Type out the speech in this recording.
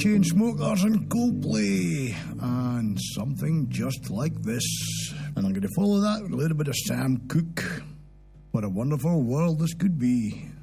Chainsmokers and Coldplay and Something Just Like This. And I'm going to follow that with a little bit of Sam Cooke. What a wonderful world this could be.